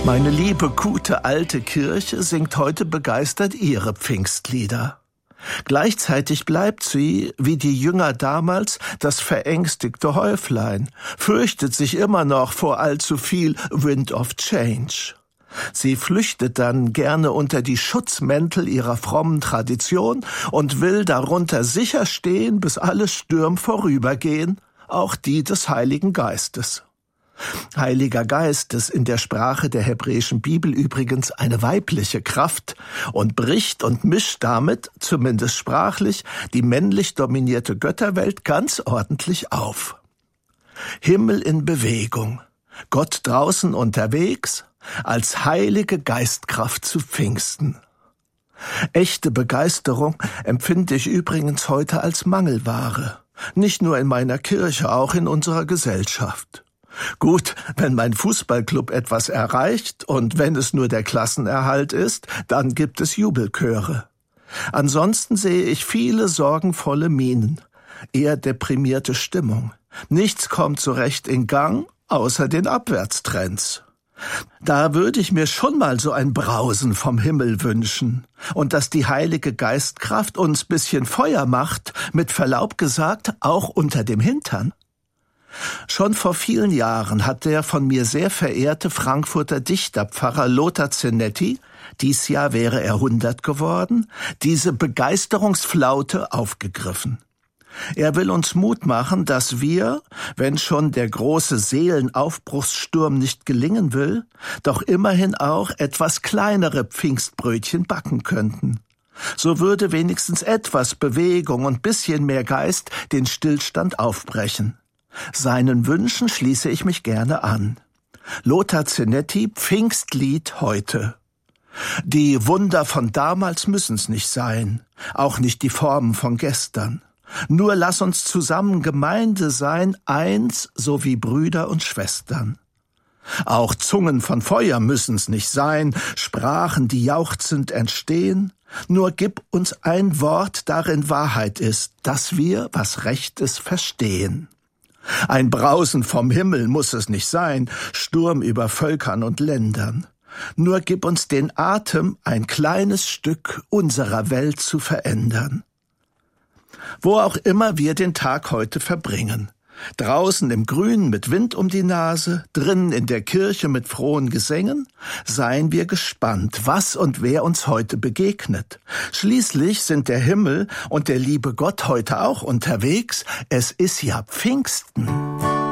Meine liebe, gute, alte Kirche singt heute begeistert ihre Pfingstlieder. Gleichzeitig bleibt sie, wie die Jünger damals, das verängstigte Häuflein, fürchtet sich immer noch vor allzu viel Wind of Change. Sie flüchtet dann gerne unter die Schutzmäntel ihrer frommen Tradition und will darunter sicher stehen, bis alle Stürme vorübergehen, auch die des Heiligen Geistes. Heiliger Geist ist in der Sprache der hebräischen Bibel übrigens eine weibliche Kraft und bricht und mischt damit, zumindest sprachlich, die männlich dominierte Götterwelt ganz ordentlich auf. Himmel in Bewegung, Gott draußen unterwegs, als heilige Geistkraft zu Pfingsten. Echte Begeisterung empfinde ich übrigens heute als Mangelware, nicht nur in meiner Kirche, auch in unserer Gesellschaft. Gut, wenn mein Fußballclub etwas erreicht und wenn es nur der Klassenerhalt ist, dann gibt es Jubelchöre. Ansonsten sehe ich viele sorgenvolle Mienen, eher deprimierte Stimmung. Nichts kommt so recht in Gang, außer den Abwärtstrends. Da würde ich mir schon mal so ein Brausen vom Himmel wünschen und dass die Heilige Geistkraft uns bisschen Feuer macht, mit Verlaub gesagt, auch unter dem Hintern. Schon vor vielen Jahren hat der von mir sehr verehrte Frankfurter Dichterpfarrer Lothar Zenetti, dies Jahr wäre er 100 geworden, diese Begeisterungsflaute aufgegriffen. Er will uns Mut machen, dass wir, wenn schon der große Seelenaufbruchssturm nicht gelingen will, doch immerhin auch etwas kleinere Pfingstbrötchen backen könnten. So würde wenigstens etwas Bewegung und bisschen mehr Geist den Stillstand aufbrechen. Seinen Wünschen schließe ich mich gerne an. Lothar Zenetti, Pfingstlied heute. Die Wunder von damals müssen's nicht sein, auch nicht die Formen von gestern. Nur lass uns zusammen Gemeinde sein, eins, so wie Brüder und Schwestern. Auch Zungen von Feuer müssen's nicht sein, Sprachen, die jauchzend entstehen. Nur gib uns ein Wort, darin Wahrheit ist, dass wir, was recht ist, verstehen. Ein Brausen vom Himmel muss es nicht sein, Sturm über Völkern und Ländern. Nur gib uns den Atem, ein kleines Stück unserer Welt zu verändern. Wo auch immer wir den Tag heute verbringen. Draußen im Grün mit Wind um die Nase, drinnen in der Kirche mit frohen Gesängen, seien wir gespannt, was und wer uns heute begegnet. Schließlich sind der Himmel und der liebe Gott heute auch unterwegs. Es ist ja Pfingsten.